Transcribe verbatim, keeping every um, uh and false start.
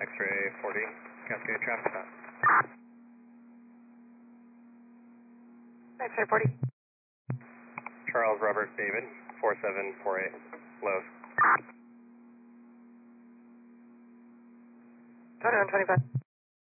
X-ray forty, Cascade traffic stop. X-ray forty. Charles Robert David, four seven four eight, Lowe's. Twenty-one twenty-five.